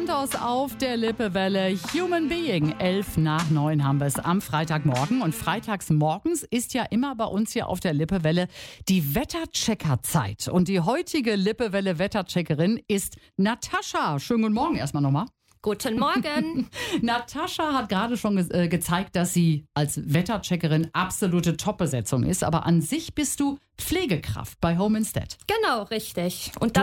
Santos auf der Lippewelle. Human Being. 8:11 haben wir es am Freitagmorgen. Und freitags morgens ist ja immer bei uns hier auf der Lippewelle die Wetterchecker-Zeit. Und die heutige Lippewelle-Wettercheckerin ist Natascha. Schönen guten Morgen erstmal nochmal. Guten Morgen. Natascha hat gerade schon gezeigt, dass sie als Wettercheckerin absolute Top-Besetzung ist. Aber an sich bist du Pflegekraft bei Home Instead. Genau, richtig. Und